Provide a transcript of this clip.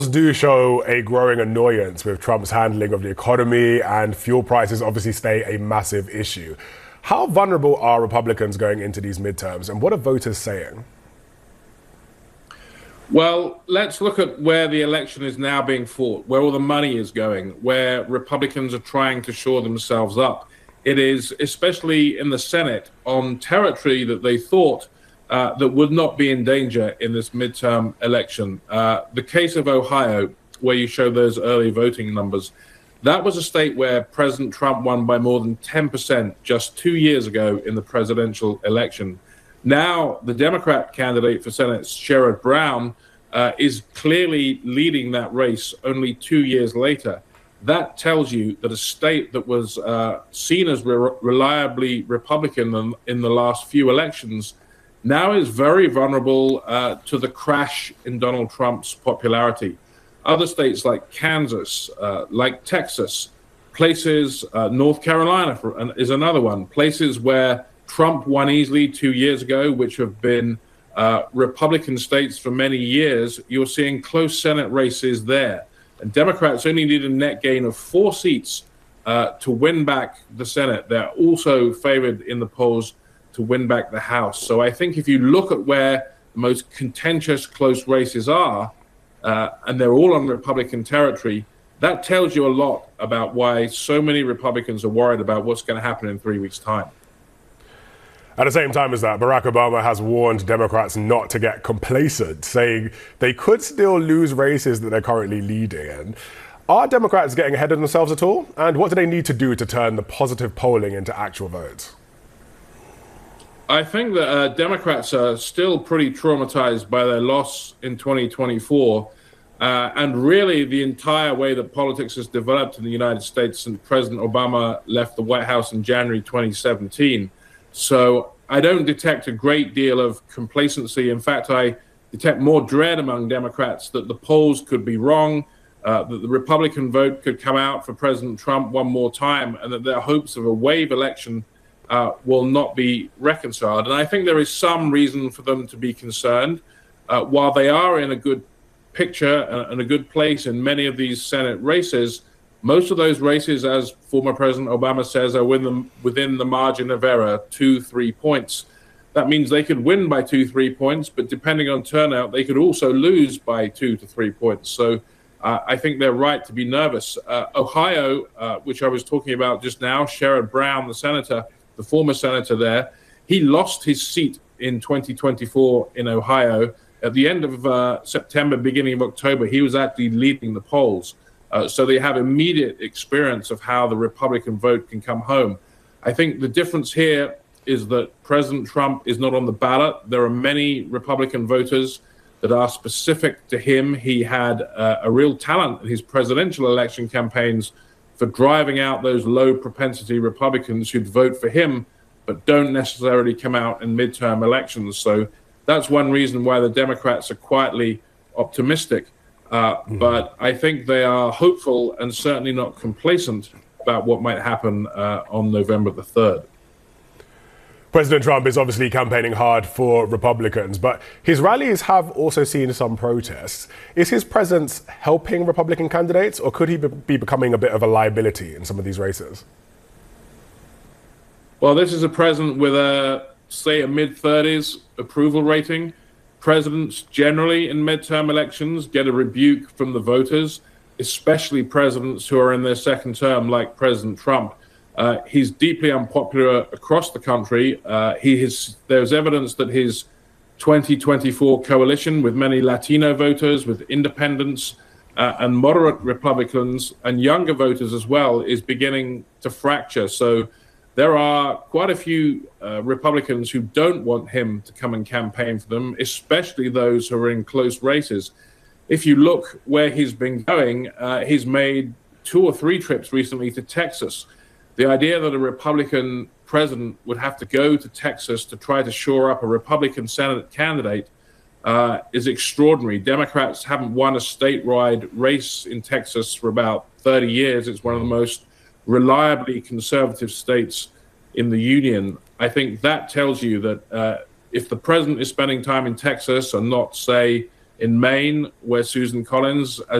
Do show a growing annoyance with Trump's handling of the economy, and fuel prices obviously stay a massive issue. How vulnerable are Republicans going into these midterms, and what are voters saying? Well, let's look at where the election is now being fought, where all the money is going, where Republicans are trying to shore themselves up. It is especially in the Senate on territory that they thought that would not be in danger in this midterm election. The case of Ohio, where you show those early voting numbers, that was a state where President Trump won by more than 10% just 2 years ago in the presidential election. Now, the Democrat candidate for Senate, Sherrod Brown, is clearly leading that race only 2 years later. That tells you that a state that was seen as reliably Republican in the last few elections now is very vulnerable to the crash in Donald Trump's popularity. Other states like Kansas, like Texas, places, North Carolina is another one, places where Trump won easily 2 years ago, which have been Republican states for many years. You're seeing close Senate races there. And Democrats only need a net gain of 4 seats to win back the Senate. They're also favored in the polls to win back the House. So I think if you look at where the most contentious close races are, and they're all on Republican territory, that tells you a lot about why so many Republicans are worried about what's going to happen in 3 weeks' time. At the same time as that, Barack Obama has warned Democrats not to get complacent, saying they could still lose races that they're currently leading in. Are Democrats getting ahead of themselves at all? And what do they need to do to turn the positive polling into actual votes? I think that Democrats are still pretty traumatized by their loss in 2024. And really, the entire way that politics has developed in the United States since President Obama left the White House in January 2017. So I don't detect a great deal of complacency. In fact, I detect more dread among Democrats that the polls could be wrong, that the Republican vote could come out for President Trump one more time, and that their hopes of a wave election will not be reconciled. And I think there is some reason for them to be concerned. While they are in a good picture and a good place in many of these Senate races, most of those races, as former President Obama says, are within the margin of error, 2-3 points. That means they could win by 2-3 points, but depending on turnout, they could also lose by 2 to 3 points. So I think they're right to be nervous. Ohio, which I was talking about just now, Sherrod Brown, the senator, the former senator there, he lost his seat in 2024 in Ohio. At the end of September, beginning of October, he was actually leading the polls. So they have immediate experience of how the Republican vote can come home. I think the difference here is that President Trump is not on the ballot. There are many Republican voters that are specific to him. He had a real talent in his presidential election campaigns for driving out those low propensity Republicans who'd vote for him, but don't necessarily come out in midterm elections. So that's one reason why the Democrats are quietly optimistic. But I think they are hopeful and certainly not complacent about what might happen on November the 3rd. President Trump is obviously campaigning hard for Republicans, but his rallies have also seen some protests. Is his presence helping Republican candidates, or could he be becoming a bit of a liability in some of these races? Well, this is a president with say a mid-30s approval rating. Presidents generally in midterm elections get a rebuke from the voters, especially presidents who are in their second term, like President Trump. He's deeply unpopular across the country. There's evidence that his 2024 coalition with many Latino voters, with independents and moderate Republicans and younger voters as well, is beginning to fracture. So there are quite a few Republicans who don't want him to come and campaign for them, especially those who are in close races. If you look where he's been going, he's made 2 or 3 trips recently to Texas. The idea that a Republican president would have to go to Texas to try to shore up a Republican Senate candidate is extraordinary. Democrats haven't won a statewide race in Texas for about 30 years. It's one of the most reliably conservative states in the union. I think that tells you that if the president is spending time in Texas and not, say, in Maine, where Susan Collins,